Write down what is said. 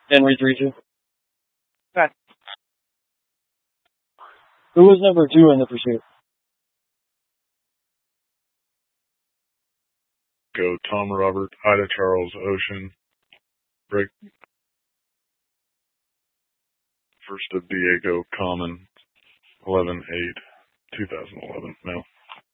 Henry 3-2. Okay. Who was number 2 in the pursuit? Go Tom Robert, Ida Charles, Ocean, Break. First of Diego, Common, 11/8/2011. No.